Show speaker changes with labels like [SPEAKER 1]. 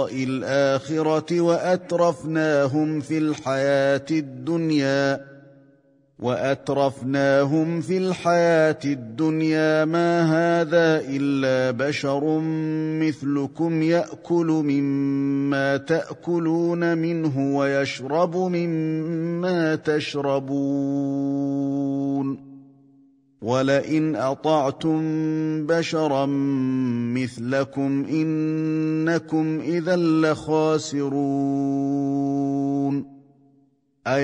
[SPEAKER 1] الآخرة وأترفناهم في الحياة الدنيا ما هذا إلا بشر مثلكم يأكل مما تأكلون منه ويشرب مما تشربون ولئن أطعتم بشرا مثلكم إنكم إذا لخاسرون